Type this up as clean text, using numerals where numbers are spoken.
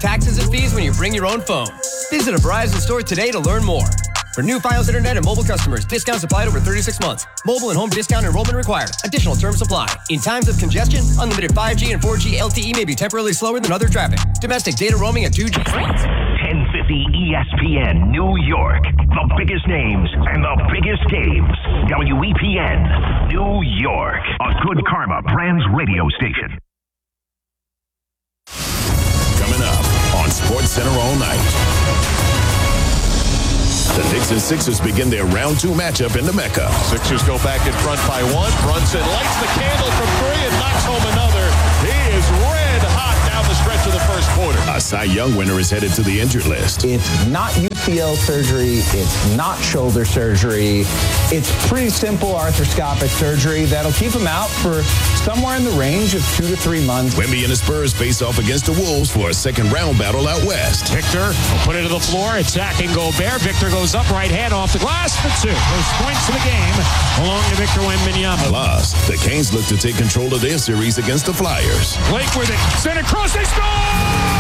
taxes and fees when you bring your own phone. Visit a Verizon store today to learn more. For new Fios Internet and mobile customers, discounts applied over 36 months. Mobile and home discount enrollment required. Additional terms apply. In times of congestion, unlimited 5G and 4G LTE may be temporarily slower than other traffic. Domestic data roaming at 2G speeds. 1050 ESPN New York. The biggest names and the biggest games. WEPN New York. A Good Karma Brands radio station. Coming up on SportsCenter all night. The Knicks and Sixers begin their round 2 matchup in the Mecca. Sixers go back in front by 1. Brunson lights the candle from 3 and knocks home another. He is red hot down the stretch of the first quarter. A Cy Young winner is headed to the injured list. It's not UCL surgery. It's not shoulder surgery. It's pretty simple arthroscopic surgery that'll keep him out for somewhere in the range of 2 to 3 months. Wemby and the Spurs face off against the Wolves for a second round battle out west. Victor will put it to the floor, attacking Gobert. Victor goes up, right hand off the glass for 2. Those points for the game belong to Victor Wembanyama. Plus, the Canes look to take control of their series against the Flyers. Blake with it, center cross, they score!